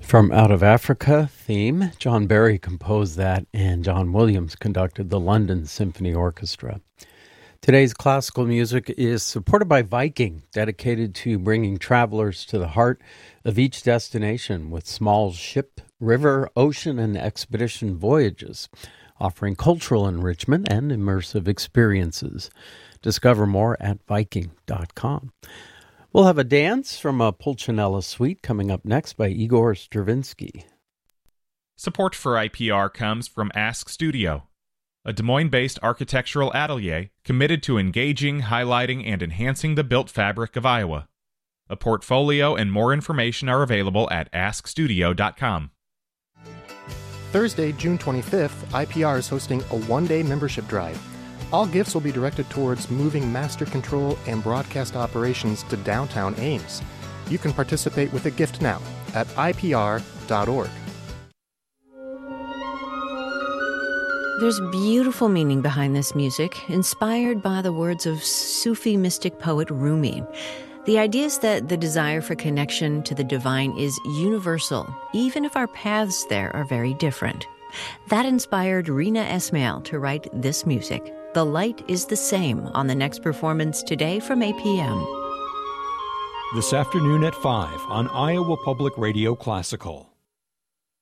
From Out of Africa theme, John Barry composed that, and John Williams conducted the London Symphony Orchestra. Today's classical music is supported by Viking, dedicated to bringing travelers to the heart of each destination with small ship, river, ocean, and expedition voyages, offering cultural enrichment and immersive experiences. Discover more at Viking.com. We'll have a dance from a Pulcinella suite coming up next by Igor Stravinsky. Support for IPR comes from Ask Studio, a Des Moines-based architectural atelier committed to engaging, highlighting, and enhancing the built fabric of Iowa. A portfolio and more information are available at askstudio.com. Thursday, June 25th, IPR is hosting a one-day membership drive. All gifts will be directed towards moving master control and broadcast operations to downtown Ames. You can participate with a gift now at ipr.org. There's beautiful meaning behind this music, inspired by the words of Sufi mystic poet Rumi. The idea is that the desire for connection to the divine is universal, even if our paths there are very different. That inspired Rina Esmail to write this music. The Light is the Same on the next performance today from 8 p.m. This afternoon at 5 on Iowa Public Radio Classical.